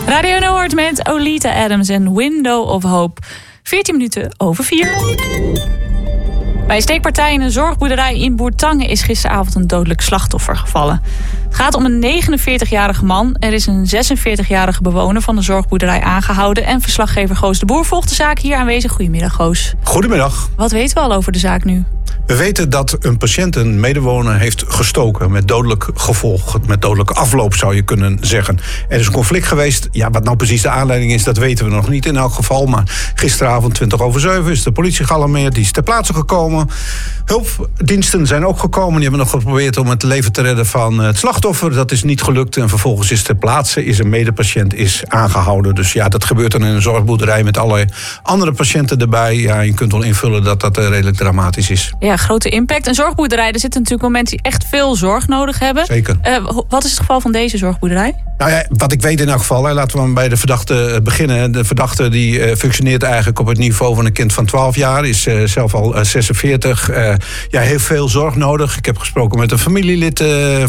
Radio Noord met Olita Adams en Window of Hope. 14 minuten over 4. Bij een steekpartij in een zorgboerderij in Bourtange is gisteravond een dodelijk slachtoffer gevallen. Het gaat om een 49-jarige man. Er is een 46-jarige bewoner van de zorgboerderij aangehouden. En verslaggever Goos de Boer volgt de zaak hier aanwezig. Goedemiddag, Goos. Goedemiddag. Wat weten we al over de zaak nu? We weten dat een patiënt een medewoner heeft gestoken met dodelijk gevolg. Met dodelijke afloop zou je kunnen zeggen. Er is een conflict geweest. Ja, wat nou precies de aanleiding is, dat weten we nog niet in elk geval. Maar gisteravond 7:20 is de politie gealarmeerd. Die is ter plaatse gekomen. Hulpdiensten zijn ook gekomen. Die hebben nog geprobeerd om het leven te redden van het slachtoffer. Dat is niet gelukt. En vervolgens is ter plaatse een medepatiënt aangehouden. Dus ja, dat gebeurt dan in een zorgboerderij met allerlei andere patiënten erbij. Ja, je kunt wel invullen dat dat redelijk dramatisch is. Ja, grote impact. Een zorgboerderij, er zitten natuurlijk wel mensen die echt veel zorg nodig hebben. Zeker. Wat is het geval van deze zorgboerderij? Nou ja, wat ik weet in elk geval, laten we maar bij de verdachte beginnen. De verdachte die functioneert eigenlijk op het niveau van een kind van 12 jaar. Is zelf al 46. Heeft veel zorg nodig. Ik heb gesproken met een familielid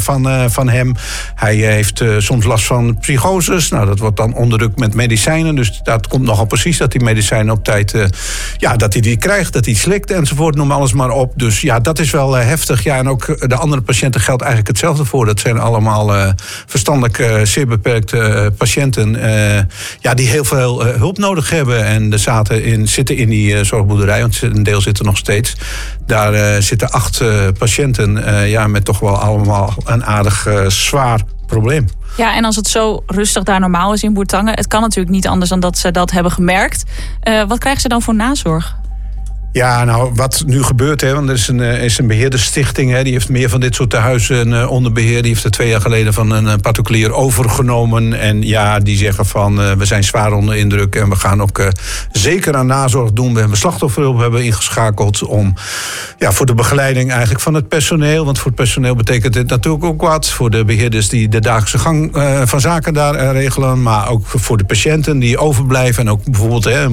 van hem. Hij heeft soms last van psychoses. Nou, dat wordt dan onderdrukt met medicijnen. Dus dat komt nogal precies dat die medicijnen op tijd... dat hij die krijgt, dat hij slikt enzovoort. Noem alles maar op. Dus ja, dat is wel heftig. Ja, en ook de andere patiënten geldt eigenlijk hetzelfde voor. Dat zijn allemaal verstandelijk zeer beperkte patiënten die heel veel hulp nodig hebben. En er zitten in die zorgboerderij, want een deel zit er nog steeds. Daar zitten 8 patiënten met toch wel allemaal een aardig zwaar probleem. Ja, en als het zo rustig daar normaal is in Bourtange, het kan natuurlijk niet anders dan dat ze dat hebben gemerkt. Wat krijgen ze dan voor nazorg? Ja, nou, wat nu gebeurt, want er is een beheerdersstichting, die heeft meer van dit soort tehuizen onder beheer. Die heeft er 2 jaar geleden van een particulier overgenomen. En ja, die zeggen van, we zijn zwaar onder indruk en we gaan ook zeker aan nazorg doen. We hebben slachtofferhulp ingeschakeld om, voor de begeleiding eigenlijk van het personeel. Want voor het personeel betekent dit natuurlijk ook wat. Voor de beheerders die de dagelijkse gang van zaken daar regelen. Maar ook voor de patiënten die overblijven. En ook bijvoorbeeld,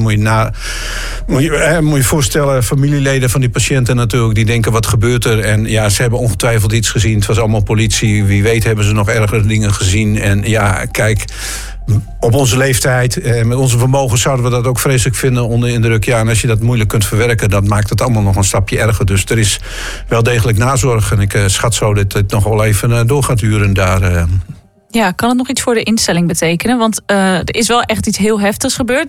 moet je voorstellen, familieleden van die patiënten natuurlijk, die denken, wat gebeurt er? En ja, ze hebben ongetwijfeld iets gezien. Het was allemaal politie. Wie weet hebben ze nog ergere dingen gezien. En ja, kijk, op onze leeftijd, met onze vermogens zouden we dat ook vreselijk vinden onder indruk. Ja, en als je dat moeilijk kunt verwerken, dan maakt het allemaal nog een stapje erger. Dus er is wel degelijk nazorg. En ik schat zo dat het nog wel even door gaat duren daar. Ja, kan het nog iets voor de instelling betekenen? Want er is wel echt iets heel heftigs gebeurd.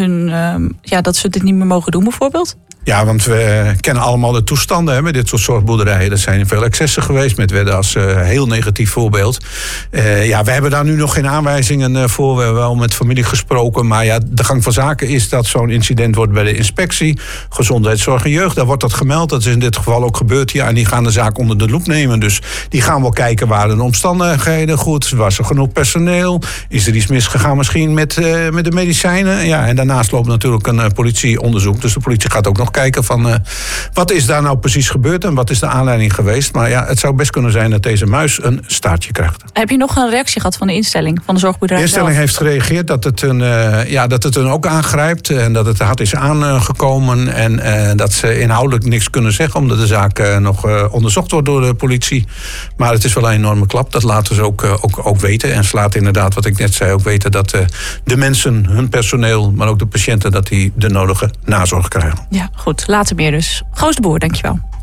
Dat ze dit niet meer mogen doen bijvoorbeeld? Ja, want we kennen allemaal de toestanden met dit soort zorgboerderijen. Er zijn veel excessen geweest, met Wedde als heel negatief voorbeeld. We hebben daar nu nog geen aanwijzingen voor. We hebben wel met familie gesproken. Maar ja, de gang van zaken is dat zo'n incident wordt bij de inspectie. Gezondheidszorg en jeugd, daar wordt dat gemeld. Dat is in dit geval ook gebeurd. Ja, en die gaan de zaak onder de loep nemen. Dus die gaan wel kijken, waren de omstandigheden goed? Was er genoeg personeel? Is er iets misgegaan misschien met de medicijnen? Ja, en daarnaast loopt natuurlijk een politieonderzoek. Dus de politie gaat ook nog kijken van wat is daar nou precies gebeurd en wat is de aanleiding geweest. Maar ja, het zou best kunnen zijn dat deze muis een staartje krijgt. Heb je nog een reactie gehad van de instelling, van de zorgboerderij? De instelling heeft gereageerd dat het hun ook aangrijpt en dat het hard is aangekomen en dat ze inhoudelijk niks kunnen zeggen omdat de zaak nog onderzocht wordt door de politie. Maar het is wel een enorme klap, dat laten ze ook weten. En ze laten inderdaad, wat ik net zei, ook weten dat de mensen, hun personeel, maar ook de patiënten, dat die de nodige nazorg krijgen. Ja, goed. Later meer dus. Goos de Boer, dankjewel.